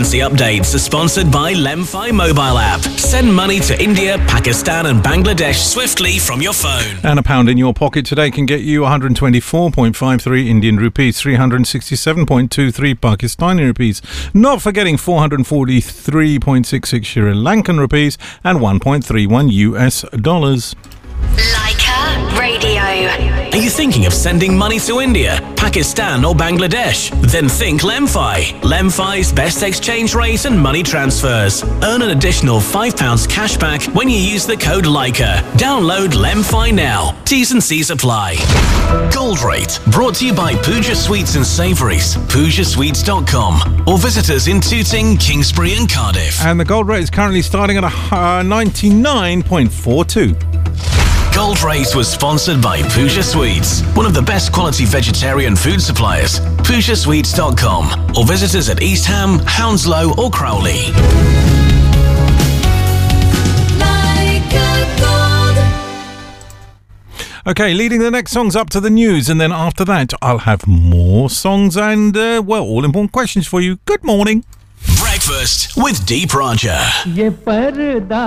currency updates are sponsored by Lemfi mobile app. Send money to India, Pakistan and Bangladesh swiftly from your phone. And a pound in your pocket today can get you 124.53 Indian rupees, 367.23 Pakistani rupees, not forgetting 443.66 Sri Lankan rupees and 1.31 US dollars. Leica Radio. Are you thinking of sending money to India, Pakistan or Bangladesh? Then think Lemfi. Lemfi's best exchange rate and money transfers. Earn an additional £5 cash back when you use the code Leica. Download Lemfi now. T's and C's apply. Gold Rate, brought to you by Pooja Sweets and Savouries, PoojaSweets.com, or visit us in Tooting, Kingsbury and Cardiff. And the gold rate is currently starting at 99.42. Gold Rate was sponsored by Pooja Sweets, one of the best quality vegetarian food suppliers. PoojaSweets.com, or visit us at East Ham, Hounslow or Crowley. Okay, leading the next songs up to the news, and then after that I'll have more songs and, all important questions for you. Good morning. Breakfast with Deep Raja.